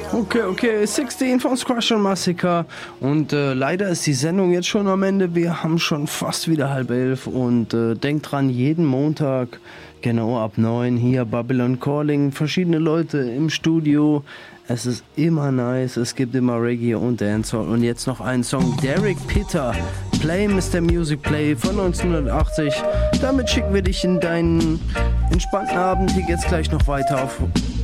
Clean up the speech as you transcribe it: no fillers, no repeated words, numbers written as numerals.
Okay, 16 von Squash und Massacre und leider ist die Sendung jetzt schon am Ende. Wir haben schon fast wieder 10:30 und denkt dran, jeden Montag, genau ab 9 hier Babylon Calling, verschiedene Leute im Studio. Es ist immer nice, es gibt immer Reggae und Dancehall und jetzt noch einen Song, Derek Pitter, Play Mr. Music Play von 1980. Damit schicken wir dich in deinen entspannten Abend. Hier geht's gleich noch weiter auf